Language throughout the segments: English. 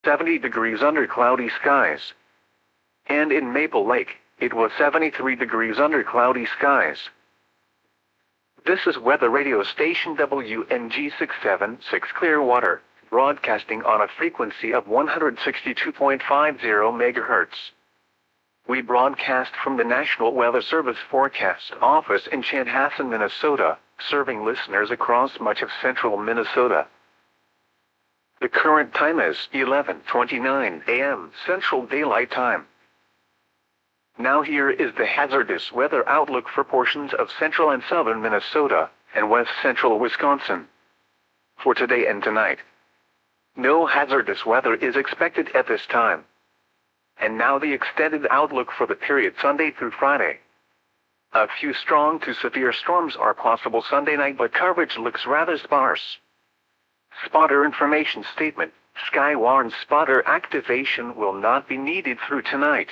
70 degrees under cloudy skies. And in Maple Lake, it was 73 degrees under cloudy skies. This is weather radio station WNG 676 Clearwater, broadcasting on a frequency of 162.50 MHz. We broadcast from the National Weather Service Forecast Office in Chanhassen, Minnesota, serving listeners across much of central Minnesota. The current time is 11:29 a.m. Central Daylight Time. Now here is the hazardous weather outlook for portions of central and southern Minnesota and west central Wisconsin. For today and tonight, no hazardous weather is expected at this time. And now the extended outlook for the period Sunday through Friday. A few strong to severe storms are possible Sunday night, but coverage looks rather sparse. Spotter information statement: Skywarn spotter activation will not be needed through tonight.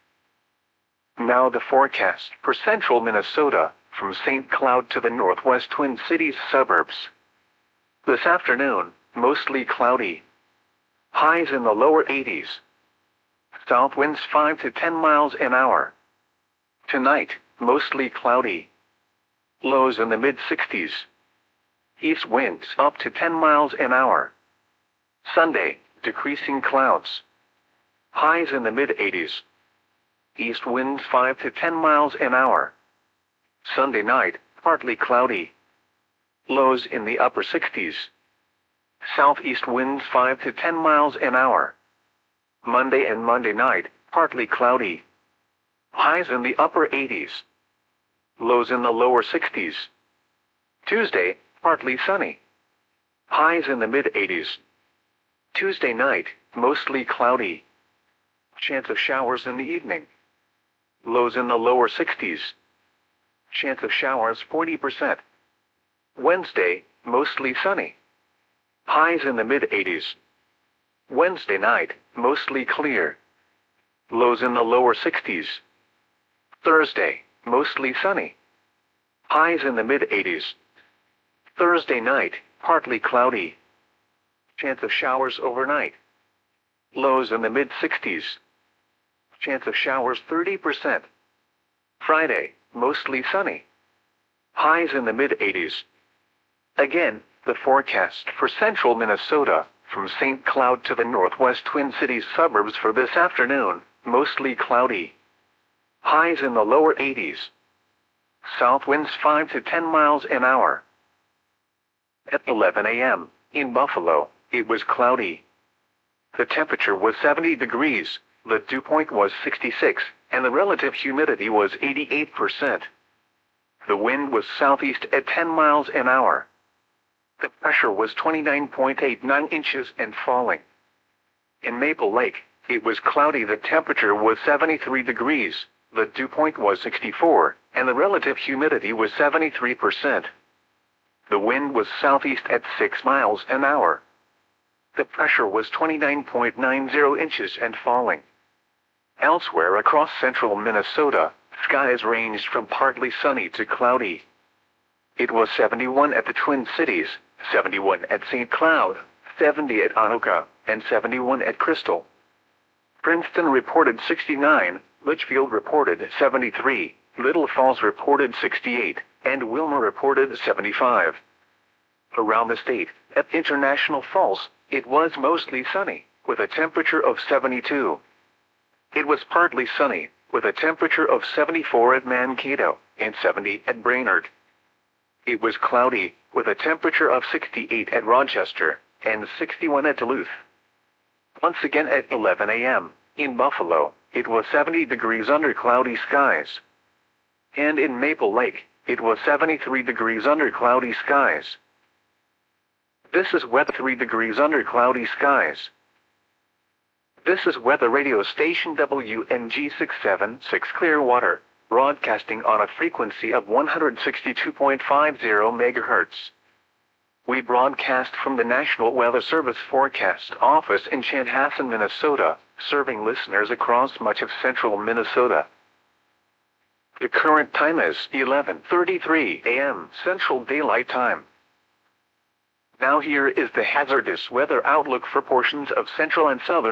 Now the forecast for central Minnesota, from St. Cloud to the northwest Twin Cities suburbs. This afternoon, mostly cloudy. Highs in the lower 80s. South winds 5 to 10 miles an hour. Tonight, mostly cloudy. Lows in the mid-60s. East winds up to 10 miles an hour. Sunday, decreasing clouds. Highs in the mid-80s. East winds 5 to 10 miles an hour. Sunday night, partly cloudy. Lows in the upper 60s. Southeast winds 5 to 10 miles an hour. Monday and Monday night, partly cloudy. Highs in the upper 80s. Lows in the lower 60s. Tuesday, partly sunny. Highs in the mid-80s. Tuesday night, mostly cloudy. Chance of showers in the evening. Lows in the lower 60s. Chance of showers 40%. Wednesday, mostly sunny. Highs in the mid-80s. Wednesday night, mostly clear. Lows in the lower 60s. Thursday, mostly sunny. Highs in the mid-80s. Thursday night, partly cloudy. Chance of showers overnight. Lows in the mid-60s. Chance of showers 30%. Friday, mostly sunny. Highs in the mid-80s. Again, the forecast for central Minnesota, from St. Cloud to the northwest Twin Cities suburbs for this afternoon, mostly cloudy. Highs in the lower 80s. South winds 5 to 10 miles an hour. At 11 a.m., in Buffalo, it was cloudy. The temperature was 70 degrees, the dew point was 66, and the relative humidity was 88%. The wind was southeast at 10 miles an hour. The pressure was 29.89 inches and falling. In Maple Lake, it was cloudy. The temperature was 73 degrees, the dew point was 64, and the relative humidity was 73%. The wind was southeast at 6 miles an hour. The pressure was 29.90 inches and falling. Elsewhere across central Minnesota, skies ranged from partly sunny to cloudy. It was 71 at the Twin Cities, 71 at St. Cloud, 70 at Anoka, and 71 at Crystal. Princeton reported 69, Litchfield reported 73, Little Falls reported 68, and Wilmer reported 75. Around the state, at International Falls, it was mostly sunny, with a temperature of 72. It was partly sunny, with a temperature of 74 at Mankato, and 70 at Brainerd. It was cloudy, with a temperature of 68 at Rochester, and 61 at Duluth. Once again at 11 a.m., in Buffalo, it was 70 degrees under cloudy skies. And in Maple Lake, it was 73 degrees under cloudy skies. This is weather 3 degrees under cloudy skies. This is weather radio station WNG 676 Clearwater, broadcasting on a frequency of 162.50 MHz. We broadcast from the National Weather Service Forecast Office in Chanhassen, Minnesota, serving listeners across much of central Minnesota. The current time is 11:33 a.m. Central Daylight Time. Now here is the hazardous weather outlook for portions of central and southern